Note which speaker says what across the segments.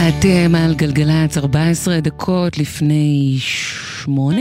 Speaker 1: אתם על גלגלץ 14 דקות לפני 8.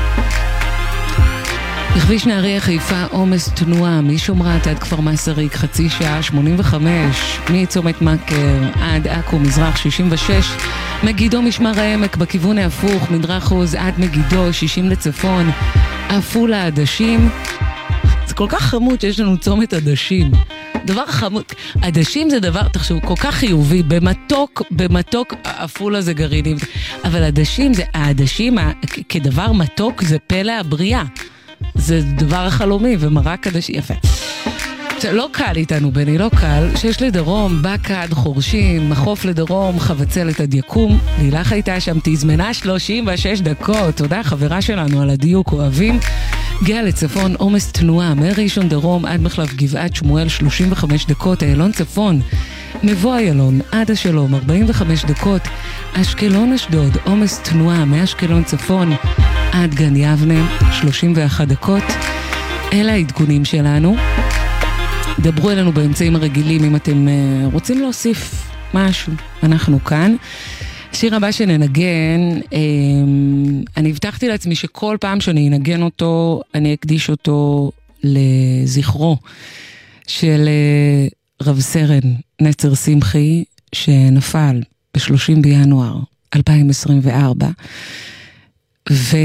Speaker 1: בכביש נהריה חיפה עומס תנועה משומרת עד כפר מסריק חצי שעה 85, מצומת מקר עד עכו מזרח 66, מגידו משמר העמק בכיוון ההפוך מדרך עוז עד מגידו 60 לצפון, עפולה עדשים. זה כל כך חמוד שיש לנו צומת עדשים, דבר חמוד. עדשים זה דבר, תחשבו, כל כך חיובי, במתוק עפולה זה גרעינים, אבל עדשים זה, העדשים כדבר מתוק זה פלא הבריאה, זה דבר החלומי ומרק עדשים, יפה. לא קל איתנו בני, לא קל, שיש לדרום, בקד, חורשים, מחוף לדרום, חבצלת עד יקום, לילך הייתה שם, תזמנה 36 דקות, תודה חברה שלנו על הדיוק, אוהבים. גאה לצפון, עומס תנועה, מראשון דרום עד מחלף גבעת שמואל 35 דקות, איילון צפון, מבוא איילון עד השלום 45 דקות, אשקלון אשדוד, עומס תנועה מאשקלון צפון עד גן יבנה 31 דקות. אלה העדכונים שלנו. דברו אלינו באמצעים הרגילים אם אתם רוצים להוסיף משהו, אנחנו כאן. השיר הבא שננגן, אני הבטחתי לעצמי שכל פעם שאני אנגן אותו, אני אקדיש אותו לזכרו של רב סרן נצר שמחי, שנפל ב-30 בינואר 2024, והוא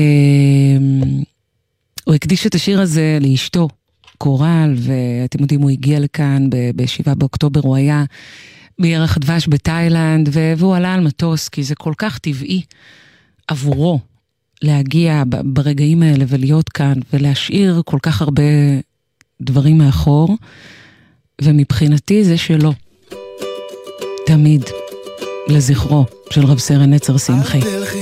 Speaker 1: הקדיש את השיר הזה לאשתו, קורל, ואתם יודעים, הוא הגיע לכאן ב-7 באוקטובר, הוא היה בירח דבש בתאילנד, והוא עלה על מטוס, כי זה כל כך טבעי עבורו להגיע ברגעים האלה ולהיות כאן, ולהשאיר כל כך הרבה דברים מאחור, ומבחינתי זה שלו. תמיד לזכרו של רב סרן נצר שמחי.